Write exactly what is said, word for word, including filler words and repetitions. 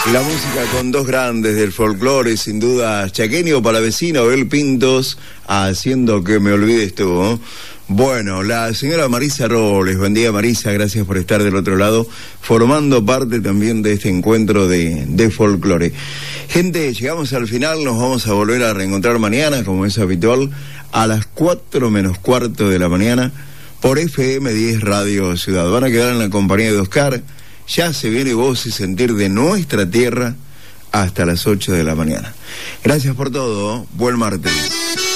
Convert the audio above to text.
La música con dos grandes del folclore, sin duda, chaqueño palavecino, Abel Pintos, haciendo que me olvides tú, ¿no? Bueno, la señora Marisa Robles, buen día Marisa, gracias por estar del otro lado, formando parte también de este encuentro de, de folclore. Gente, llegamos al final, nos vamos a volver a reencontrar mañana, como es habitual, a las cuatro menos cuarto de la mañana, por F M diez Radio Ciudad. Van a quedar en la compañía de Oscar. Ya se viene Voz y Sentir de nuestra tierra hasta las ocho de la mañana. Gracias por todo, buen martes.